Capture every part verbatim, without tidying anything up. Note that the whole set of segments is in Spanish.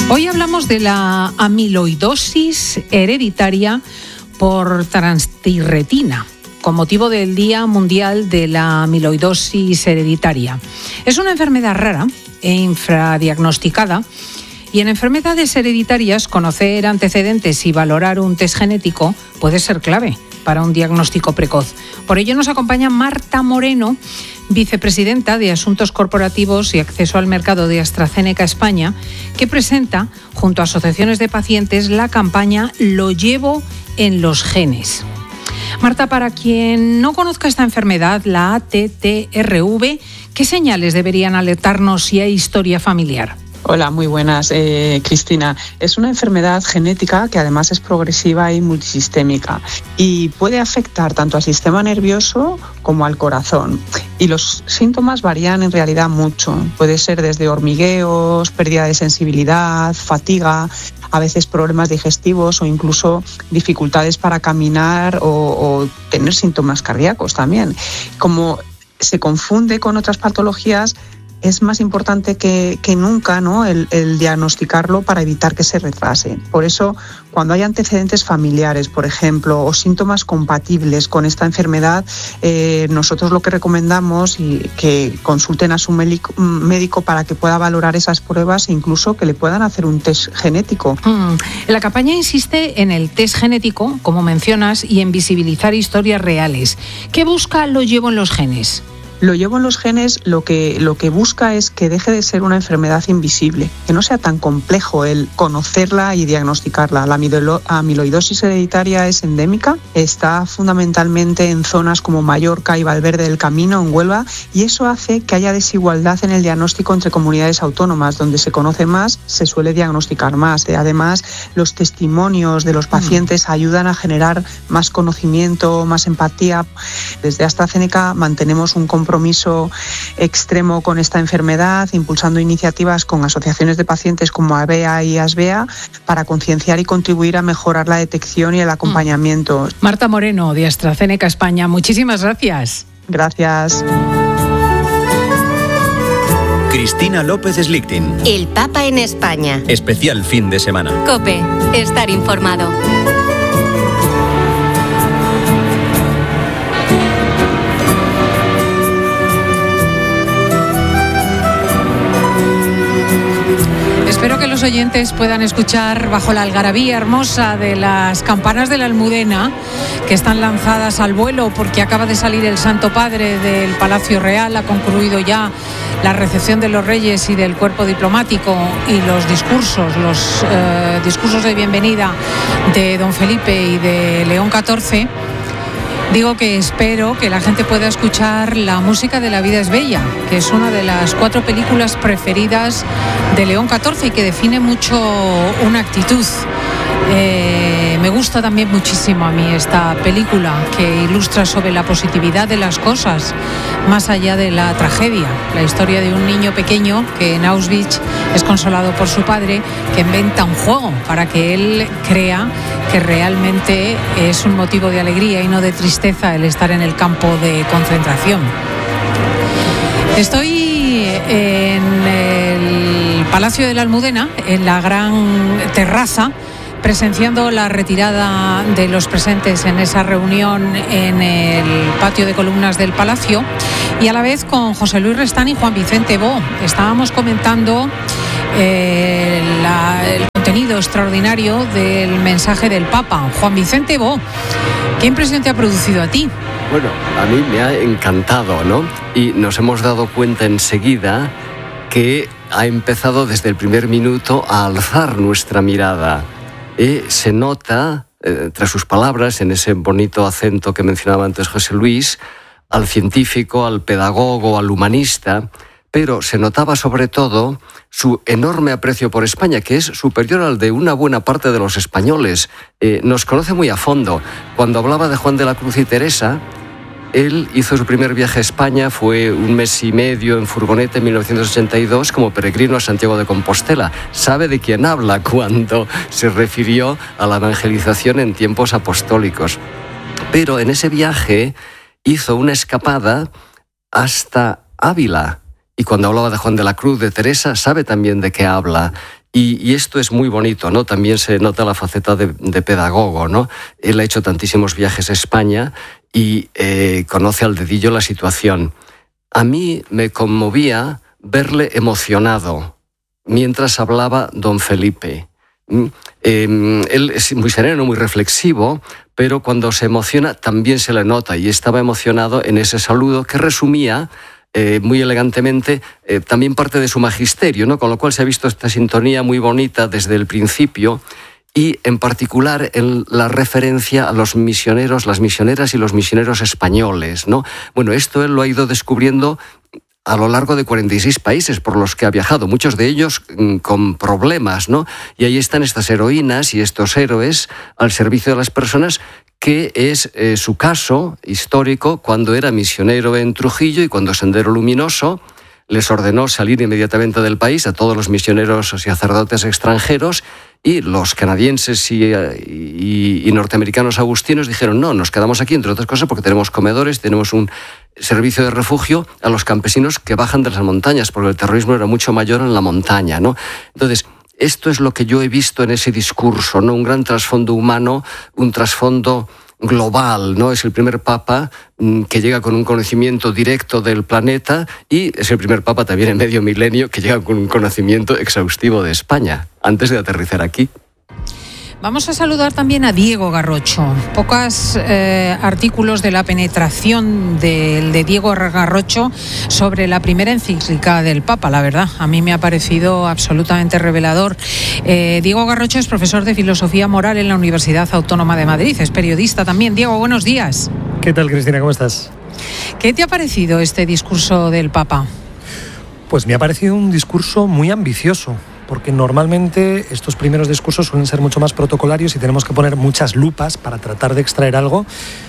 Hoy hablamos de la amiloidosis hereditaria por transtirretina, con motivo del Día Mundial de la Amiloidosis Hereditaria. Es una enfermedad rara e infradiagnosticada, y en enfermedades hereditarias conocer antecedentes y valorar un test genético puede ser clave para un diagnóstico precoz. Por ello nos acompaña Marta Moreno, vicepresidenta de Asuntos Corporativos y Acceso al Mercado de AstraZeneca España, que presenta, junto a asociaciones de pacientes, la campaña Lo llevo en los genes. Marta, para quien no conozca esta enfermedad, la A T T R V, ¿qué señales deberían alertarnos si hay historia familiar? Hola, muy buenas, eh, Cristina. Es una enfermedad genética que además es progresiva y multisistémica y puede afectar tanto al sistema nervioso como al corazón. Y los síntomas varían en realidad mucho. Puede ser desde hormigueos, pérdida de sensibilidad, fatiga, a veces problemas digestivos o incluso dificultades para caminar o, o tener síntomas cardíacos también. Como se confunde con otras patologías, es más importante que, que nunca, ¿no?, el, el diagnosticarlo para evitar que se retrase. Por eso, cuando hay antecedentes familiares, por ejemplo, o síntomas compatibles con esta enfermedad, eh, nosotros lo que recomendamos es que consulten a su médico, médico para que pueda valorar esas pruebas e incluso que le puedan hacer un test genético. Mm. La campaña insiste en el test genético, como mencionas, y en visibilizar historias reales. ¿Qué busca Lo llevo en los genes? Lo llevo en los genes, lo que, lo que busca es que deje de ser una enfermedad invisible, que no sea tan complejo el conocerla y diagnosticarla. La amiloidosis hereditaria es endémica, está fundamentalmente en zonas como Mallorca y Valverde del Camino, en Huelva, y eso hace que haya desigualdad en el diagnóstico entre comunidades autónomas. Donde se conoce más, se suele diagnosticar más. Además, los testimonios de los pacientes ayudan a generar más conocimiento, más empatía. Desde AstraZeneca mantenemos un compromiso compromiso extremo con esta enfermedad, impulsando iniciativas con asociaciones de pacientes como A B E A y ASBEA para concienciar y contribuir a mejorar la detección y el acompañamiento. Marta Moreno, de AstraZeneca España, muchísimas gracias. Gracias. Cristina López Slichting. El Papa en España. Especial fin de semana. COPE. Estar informado. Espero que los oyentes puedan escuchar bajo la algarabía hermosa de las campanas de la Almudena, que están lanzadas al vuelo porque acaba de salir el Santo Padre del Palacio Real. Ha concluido ya la recepción de los reyes y del cuerpo diplomático y los discursos, los eh, discursos de bienvenida de don Felipe y de León catorce. Digo que espero que la gente pueda escuchar la música de La vida es bella, que es una de las cuatro películas preferidas de León catorce y que define mucho una actitud. Eh, me gusta también muchísimo a mí esta película, que ilustra sobre la positividad de las cosas más allá de la tragedia. La historia de un niño pequeño que en Auschwitz es consolado por su padre, que inventa un juego para que él crea que realmente es un motivo de alegría y no de tristeza el estar en el campo de concentración. Estoy en el Palacio de la Almudena, en la gran terraza, presenciando la retirada de los presentes en esa reunión en el patio de columnas del Palacio, y a la vez con José Luis Restán y Juan Vicente Bo. Estábamos comentando eh, la, el contenido extraordinario del mensaje del Papa. Juan Vicente Bo, ¿qué impresión te ha producido a ti? Bueno, a mí me ha encantado, ¿no? Y nos hemos dado cuenta enseguida que ha empezado desde el primer minuto a alzar nuestra mirada. Y se nota, eh, tras sus palabras, en ese bonito acento que mencionaba antes José Luis, al científico, al pedagogo, al humanista, pero se notaba sobre todo su enorme aprecio por España, que es superior al de una buena parte de los españoles. Eh, nos conoce muy a fondo. Cuando hablaba de Juan de la Cruz y Teresa, él hizo su primer viaje a España, fue un mes y medio en furgoneta en mil novecientos ochenta y dos como peregrino a Santiago de Compostela. Sabe de quién habla cuando se refirió a la evangelización en tiempos apostólicos. Pero en ese viaje hizo una escapada hasta Ávila. Y cuando hablaba de Juan de la Cruz, de Teresa, sabe también de qué habla. Y, y esto es muy bonito, ¿no? También se nota la faceta de, de pedagogo, ¿no? Él ha hecho tantísimos viajes a España y eh, conoce al dedillo la situación. A mí me conmovía verle emocionado mientras hablaba don Felipe. Eh, él es muy sereno, muy reflexivo, pero cuando se emociona también se le nota, y estaba emocionado en ese saludo que resumía eh, muy elegantemente eh, también parte de su magisterio, ¿no? Con lo cual se ha visto esta sintonía muy bonita desde el principio, y en particular en la referencia a los misioneros, las misioneras y los misioneros españoles, ¿no? Bueno, esto él lo ha ido descubriendo a lo largo de cuarenta y seis países por los que ha viajado, muchos de ellos mmm, con problemas, ¿no? Y ahí están estas heroínas y estos héroes al servicio de las personas, que es eh, su caso histórico cuando era misionero en Trujillo y cuando Sendero Luminoso les ordenó salir inmediatamente del país a todos los misioneros y sacerdotes extranjeros, y los canadienses y, y, y norteamericanos agustinos dijeron no, nos quedamos aquí, entre otras cosas porque tenemos comedores, tenemos un servicio de refugio a los campesinos que bajan de las montañas, porque el terrorismo era mucho mayor en la montaña, ¿no? Entonces, esto es lo que yo he visto en ese discurso, ¿no? Un gran trasfondo humano, un trasfondo global, ¿no? Es el primer papa mmm, que llega con un conocimiento directo del planeta, y es el primer papa también en medio milenio que llega con un conocimiento exhaustivo de España, antes de aterrizar aquí. Vamos a saludar también a Diego Garrocho. Pocos eh, artículos de la penetración de, de Diego Garrocho sobre la primera encíclica del Papa, la verdad. A mí me ha parecido absolutamente revelador. Eh, Diego Garrocho es profesor de Filosofía Moral en la Universidad Autónoma de Madrid. Es periodista también. Diego, buenos días. ¿Qué tal, Cristina? ¿Cómo estás? ¿Qué te ha parecido este discurso del Papa? Pues me ha parecido un discurso muy ambicioso, porque normalmente estos primeros discursos suelen ser mucho más protocolarios y tenemos que poner muchas lupas para tratar de extraer algo,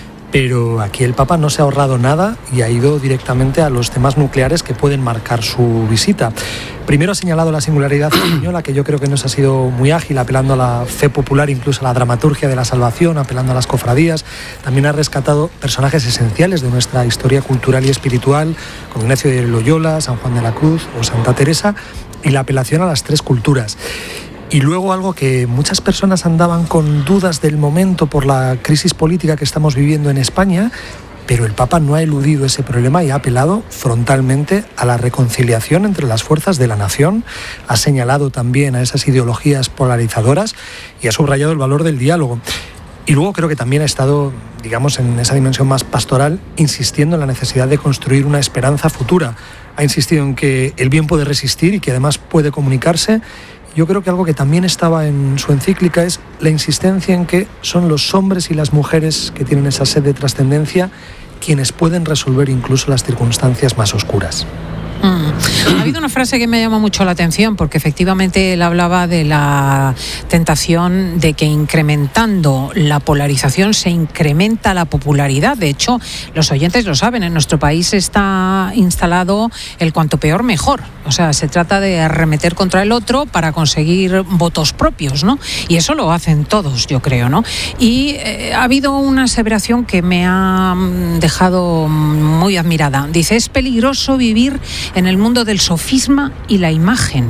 pero aquí el Papa no se ha ahorrado nada y ha ido directamente a los temas nucleares que pueden marcar su visita. Primero ha señalado la singularidad española, que yo creo que nos ha sido muy ágil, apelando a la fe popular, incluso a la dramaturgia de la salvación, apelando a las cofradías. También ha rescatado personajes esenciales de nuestra historia cultural y espiritual, como Ignacio de Loyola, San Juan de la Cruz o Santa Teresa, y la apelación a las tres culturas. Y luego algo que muchas personas andaban con dudas del momento por la crisis política que estamos viviendo en España, pero el Papa no ha eludido ese problema y ha apelado frontalmente a la reconciliación entre las fuerzas de la nación, ha señalado también a esas ideologías polarizadoras y ha subrayado el valor del diálogo. Y luego creo que también ha estado, digamos, en esa dimensión más pastoral, insistiendo en la necesidad de construir una esperanza futura. Ha insistido en que el bien puede resistir y que además puede comunicarse. Yo creo que algo que también estaba en su encíclica es la insistencia en que son los hombres y las mujeres que tienen esa sed de trascendencia quienes pueden resolver incluso las circunstancias más oscuras. Mm. Ha habido una frase que me llama mucho la atención, porque efectivamente él hablaba de la tentación de que incrementando la polarización se incrementa la popularidad. De hecho, los oyentes lo saben, en nuestro país está instalado el cuanto peor mejor. O sea, se trata de arremeter contra el otro para conseguir votos propios, ¿no? Y eso lo hacen todos, yo creo, ¿no? Y eh, ha habido una aseveración que me ha dejado muy admirada. Dice, es peligroso vivir en el mundo del sofisma y la imagen.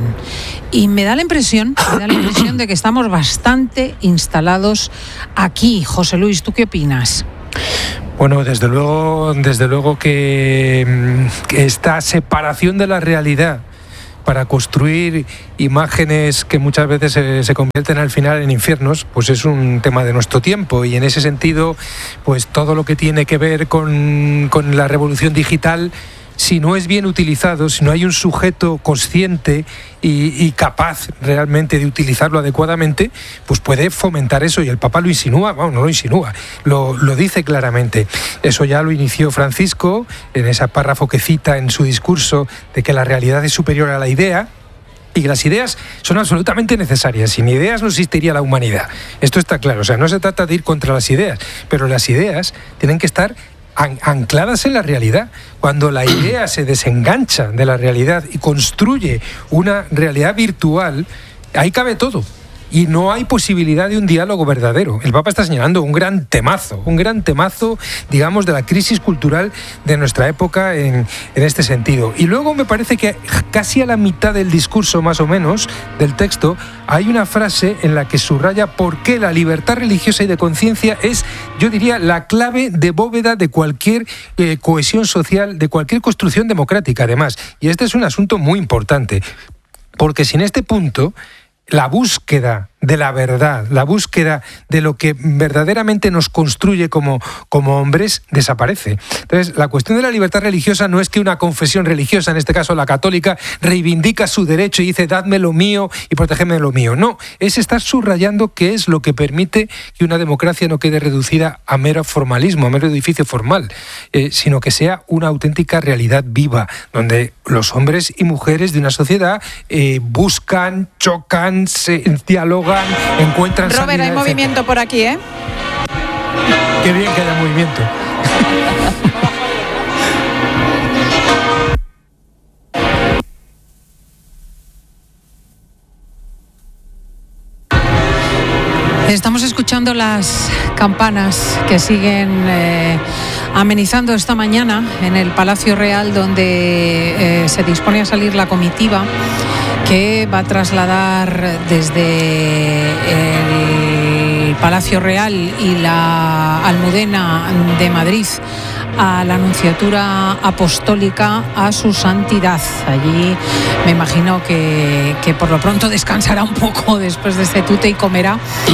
Y me da la impresión, me da la impresión de que estamos bastante instalados aquí. José Luis, ¿tú qué opinas? Bueno, desde luego, desde luego que, que esta separación de la realidad para construir imágenes que muchas veces se, se convierten al final en infiernos, pues es un tema de nuestro tiempo, y en ese sentido, pues todo lo que tiene que ver con, con la revolución digital, si no es bien utilizado, si no hay un sujeto consciente y, y capaz realmente de utilizarlo adecuadamente, pues puede fomentar eso, y el Papa lo insinúa, bueno, no lo insinúa, lo, lo dice claramente. Eso ya lo inició Francisco en ese párrafo que cita en su discurso, de que la realidad es superior a la idea, y que las ideas son absolutamente necesarias. Sin ideas no existiría la humanidad. Esto está claro, o sea, no se trata de ir contra las ideas, pero las ideas tienen que estar ancladas en la realidad. Cuando la idea se desengancha de la realidad y construye una realidad virtual, ahí cabe todo. y no hay posibilidad de un diálogo verdadero. El Papa está señalando un gran temazo, un gran temazo, digamos, de la crisis cultural de nuestra época en, en este sentido. Y luego me parece que casi a la mitad del discurso, más o menos, del texto, hay una frase en la que subraya por qué la libertad religiosa y de conciencia es, yo diría, la clave de bóveda de cualquier eh, cohesión social, de cualquier construcción democrática, además. Y este es un asunto muy importante, porque sin este punto, la búsqueda de la verdad, la búsqueda de lo que verdaderamente nos construye como, como hombres, desaparece. Entonces, la cuestión de la libertad religiosa no es que una confesión religiosa, en este caso la católica, reivindica su derecho y dice, dadme lo mío y protegedme lo mío. No, es estar subrayando qué es lo que permite que una democracia no quede reducida a mero formalismo, a mero edificio formal, eh, sino que sea una auténtica realidad viva, donde los hombres y mujeres de una sociedad eh, buscan, chocan, se dialogan, encuentran Robert, salida, hay etcétera. movimiento por aquí, ¿eh? Qué bien que haya movimiento. Estamos escuchando las campanas que siguen eh, amenizando esta mañana en el Palacio Real, donde eh, se dispone a salir la comitiva que va a trasladar desde el Palacio Real y la Almudena de Madrid a la Nunciatura Apostólica a su santidad. Allí me imagino que, que por lo pronto descansará un poco después de este tute y comerá.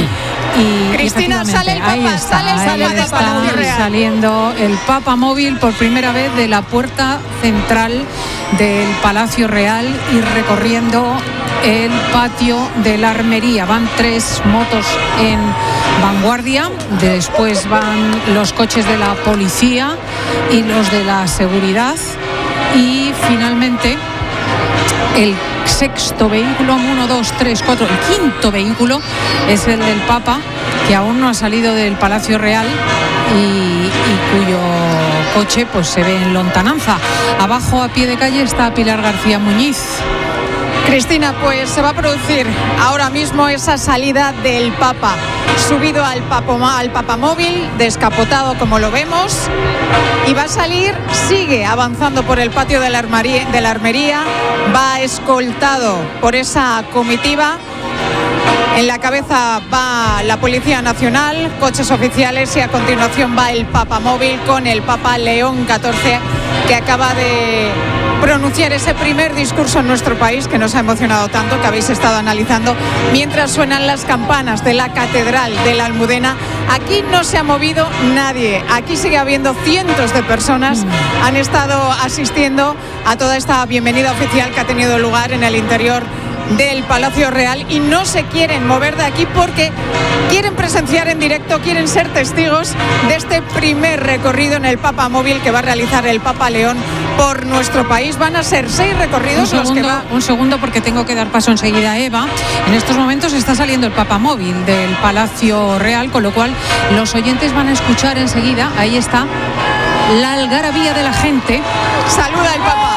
Y Cristina, sale el Papa, ahí está, sale el ahí Papa del está Palacio Real. Saliendo el Papa móvil por primera vez de la puerta central del Palacio Real y recorriendo el patio de la Armería. Van tres motos en vanguardia, después van los coches de la policía y los de la seguridad, y finalmente el sexto vehículo, uno, dos, tres, cuatro, el quinto vehículo es el del Papa, que aún no ha salido del Palacio Real y, y cuyo coche pues se ve en lontananza. Abajo, a pie de calle, está Pilar García Muñiz. Cristina, pues se va a producir ahora mismo esa salida del Papa, subido al, papoma, al papamóvil, descapotado como lo vemos, y va a salir, sigue avanzando por el patio de la, armería, de la Armería, va escoltado por esa comitiva. En la cabeza va la Policía Nacional, coches oficiales, y a continuación va el papamóvil con el Papa León catorce, que acaba de pronunciar ese primer discurso en nuestro país que nos ha emocionado tanto, que habéis estado analizando mientras suenan las campanas de la Catedral de la Almudena. Aquí no se ha movido nadie, aquí sigue habiendo cientos de personas, han estado asistiendo a toda esta bienvenida oficial que ha tenido lugar en el interior del Palacio Real, y no se quieren mover de aquí porque quieren presenciar en directo, quieren ser testigos de este primer recorrido en el papamóvil que va a realizar el Papa León por nuestro país. Van a ser seis recorridos un los segundo, que va... un segundo porque tengo que dar paso enseguida a Eva. En estos momentos está saliendo el papamóvil del Palacio Real, con lo cual los oyentes van a escuchar enseguida, ahí está, la algarabía de la gente. Saluda el Papa.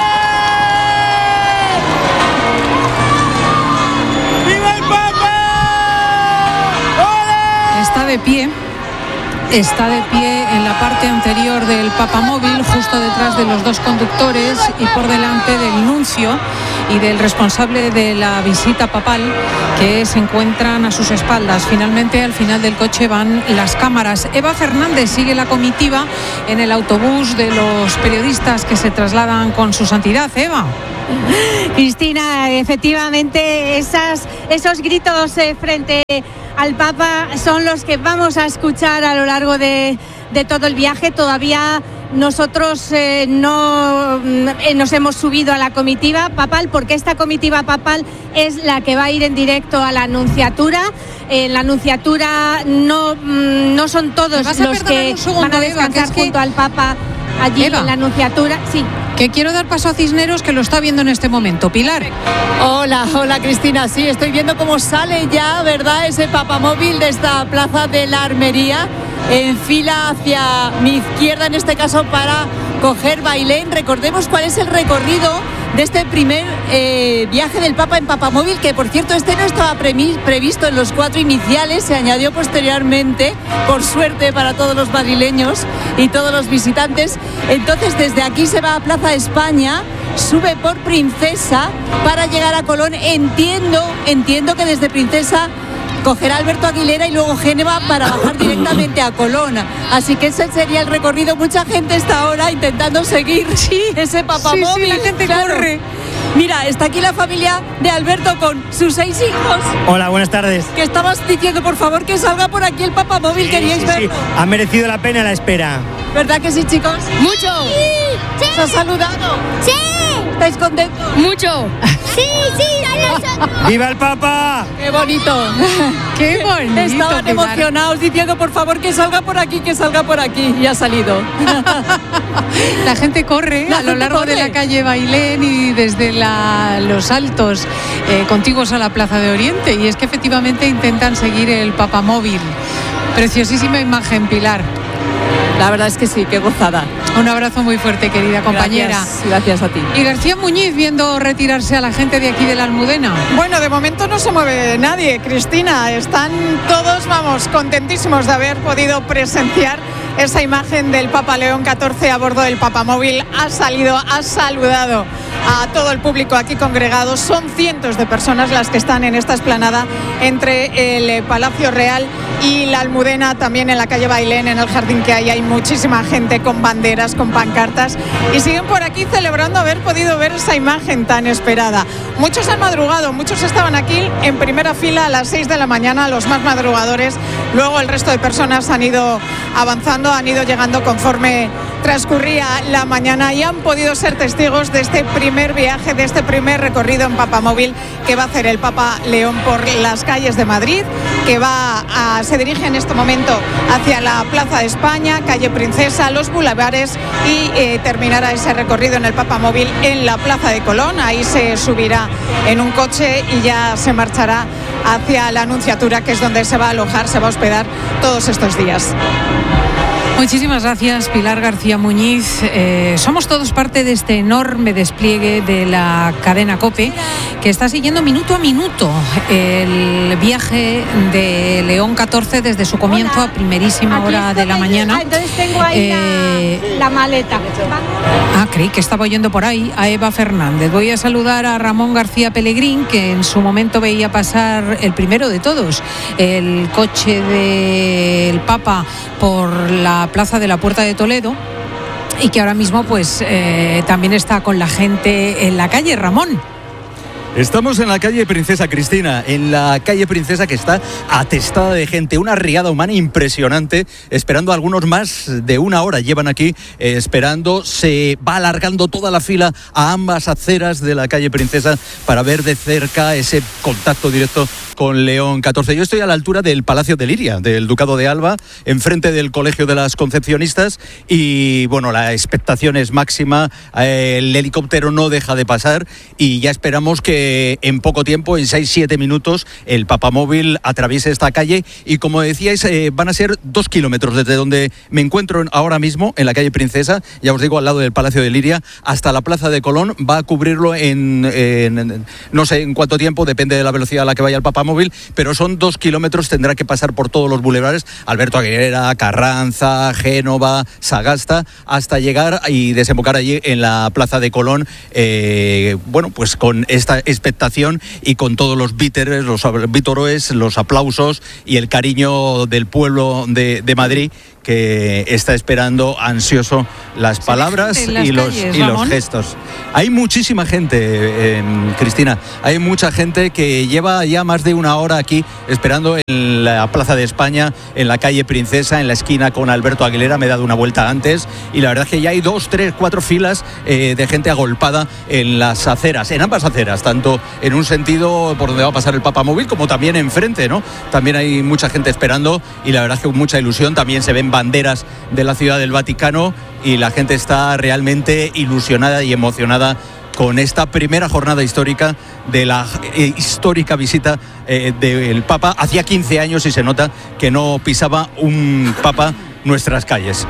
Está de pie, está de pie en la parte anterior del papamóvil, justo detrás de los dos conductores y por delante del nuncio y del responsable de la visita papal, que se encuentran a sus espaldas. Finalmente, al final del coche van las cámaras. Eva Fernández sigue la comitiva en el autobús de los periodistas que se trasladan con su santidad. Eva. Cristina, efectivamente, esas, esos gritos eh, frente al Papa son los que vamos a escuchar a lo largo de, de todo el viaje. Todavía nosotros eh, no eh, nos hemos subido a la comitiva papal, porque esta comitiva papal es la que va a ir en directo a la Nunciatura. En la Nunciatura no, no son todos los que segundo, van a descansar Eva, que junto que... al Papa allí Eva. En la Nunciatura. Sí. Que quiero dar paso a Cisneros, que lo está viendo en este momento. Pilar. Hola, hola Cristina. Sí, estoy viendo cómo sale ya, ¿verdad?, ese papamóvil de esta plaza de la Armería, en fila hacia mi izquierda, en este caso para coger Bailén. Recordemos cuál es el recorrido de este primer eh, viaje del Papa en Papamóvil, que por cierto este no estaba pre- previsto en los cuatro iniciales, se añadió posteriormente, por suerte para todos los madrileños y todos los visitantes. Entonces desde aquí se va a Plaza España, sube por Princesa para llegar a Colón. Entiendo, entiendo que desde Princesa cogerá Alberto Aguilera y luego Génova para bajar directamente a Colón. Así que ese sería el recorrido. Mucha gente está ahora intentando seguir sí, ese papamóvil. Sí, sí, la gente claro. corre. Mira, está aquí la familia de Alberto con sus seis hijos. Hola, buenas tardes. Que estabas diciendo, por favor, que salga por aquí el papamóvil. Sí, ¿queríais sí, verlo? Sí. Ha merecido la pena la espera. ¿Verdad que sí, chicos? Mucho. Sí. ¿Os ha saludado? Sí. ¿Estáis contentos? Mucho. Sí, sí, nosotros. ¡Viva el Papa! ¡Qué bonito! ¡Qué bonito! Estaban Pilar. emocionados diciendo, por favor, que salga por aquí, que salga por aquí. Y ha salido. La gente corre la a gente lo largo corre. de la calle Bailén y desde la, los altos eh, contiguos a la Plaza de Oriente. Y es que efectivamente intentan seguir el papamóvil. Preciosísima imagen, Pilar. La verdad es que sí, qué gozada. Un abrazo muy fuerte, querida compañera. Gracias, gracias a ti. Y García Muñiz viendo retirarse a la gente de aquí de la Almudena. Bueno, de momento no se mueve nadie, Cristina. Están todos, vamos, contentísimos de haber podido presenciar esa imagen del Papa León catorce a bordo del papamóvil. Ha salido, ha saludado a todo el público aquí congregado. Son cientos de personas las que están en esta explanada entre el Palacio Real y la Almudena, también en la calle Bailén, en el jardín que hay. Hay muchísima gente con banderas, con pancartas, y siguen por aquí celebrando haber podido ver esa imagen tan esperada. Muchos han madrugado, muchos estaban aquí en primera fila a las seis de la mañana, los más madrugadores. Luego el resto de personas han ido avanzando, han ido llegando conforme transcurría la mañana y han podido ser testigos de este primer viaje, de este primer recorrido en papamóvil que va a hacer el Papa León por las calles de Madrid, que va a, se dirige en este momento hacia la Plaza de España, calle Princesa, los bulevares, y eh, terminará ese recorrido en el papamóvil en la Plaza de Colón. Ahí se subirá en un coche y ya se marchará hacia la Anunciatura, que es donde se va a alojar, se va a hospedar todos estos días. Muchísimas gracias, Pilar García Muñiz. Eh, somos todos parte de este enorme despliegue de la cadena COPE, que está siguiendo minuto a minuto el viaje de León catorce desde su comienzo Hola. a primerísima hora de la mañana. Ah, entonces tengo ahí eh, la, la maleta. Ah, creí que estaba oyendo por ahí a Eva Fernández. Voy a saludar a Ramón García Pellegrín, que en su momento veía pasar el primero de todos, el coche del Papa por la Plaza de la Puerta de Toledo, y que ahora mismo pues eh, también está con la gente en la calle. Ramón. Estamos en la calle Princesa, Cristina, en la calle Princesa, que está atestada de gente, una riada humana impresionante, esperando. Algunos más de una hora llevan aquí eh, esperando. Se va alargando toda la fila a ambas aceras de la calle Princesa para ver de cerca ese contacto directo con León catorce. Yo estoy a la altura del Palacio de Liria, del Ducado de Alba, enfrente del Colegio de las Concepcionistas, y bueno, la expectación es máxima. Eh, el helicóptero no deja de pasar y ya esperamos que en poco tiempo, en seis siete minutos, el papamóvil atraviese esta calle. Y como decíais, eh, van a ser dos kilómetros desde donde me encuentro ahora mismo, en la calle Princesa, ya os digo, al lado del Palacio de Liria, hasta la Plaza de Colón. Va a cubrirlo en, en, en no sé en cuánto tiempo, depende de la velocidad a la que vaya el papamóvil, pero son dos kilómetros. Tendrá que pasar por todos los bulevares, Alberto Aguilera, Carranza, Génova, Sagasta, hasta llegar y desembocar allí en la Plaza de Colón. Eh, bueno, pues con esta expectación y con todos los víteres, los vítores, los aplausos y el cariño del pueblo de, de Madrid, que está esperando ansioso las palabras las y, los, calles, y los gestos. Hay muchísima gente, eh, Cristina, hay mucha gente que lleva ya más de una hora aquí esperando en la Plaza de España, en la calle Princesa, en la esquina con Alberto Aguilera. Me he dado una vuelta antes y la verdad es que ya hay dos, tres, cuatro filas eh, de gente agolpada en las aceras, en ambas aceras, tanto en un sentido por donde va a pasar el papamóvil como también enfrente, ¿no? También hay mucha gente esperando y la verdad es que con mucha ilusión. También se ven banderas de la Ciudad del Vaticano y la gente está realmente ilusionada y emocionada con esta primera jornada histórica de la eh, histórica visita eh, del Papa. Hacía quince años y se nota que no pisaba un Papa nuestras calles.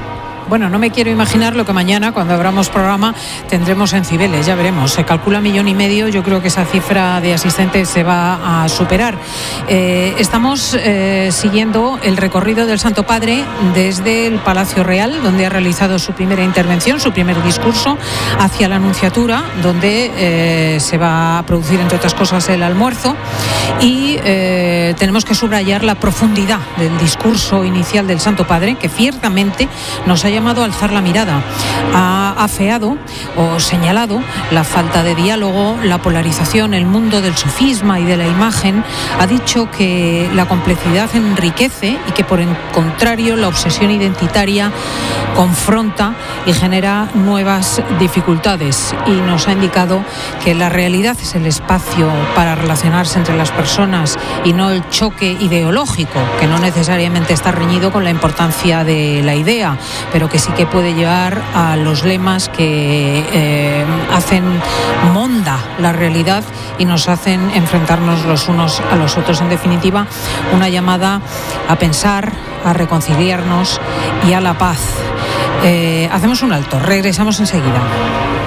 Bueno, no me quiero imaginar lo que mañana, cuando abramos programa, tendremos en Cibeles, ya veremos. Se calcula millón y medio, yo creo que esa cifra de asistentes se va a superar. Eh, estamos eh, siguiendo el recorrido del Santo Padre desde el Palacio Real, donde ha realizado su primera intervención, su primer discurso, hacia la Anunciatura, donde eh, se va a producir, entre otras cosas, el almuerzo. Y eh, tenemos que subrayar la profundidad del discurso inicial del Santo Padre, que ciertamente nos ha llamado a alzar la mirada. Ha afeado o señalado la falta de diálogo, la polarización, el mundo del sofisma y de la imagen. Ha dicho que la complejidad enriquece y que, por el contrario, la obsesión identitaria confronta y genera nuevas dificultades. Y nos ha indicado que la realidad es el espacio para relacionarse entre las personas y no el choque ideológico, que no necesariamente está reñido con la importancia de la idea, pero que sí que puede llevar a los lemas que eh, hacen monda la realidad y nos hacen enfrentarnos los unos a los otros. En definitiva, una llamada a pensar, a reconciliarnos y a la paz. Eh, hacemos un alto, regresamos enseguida.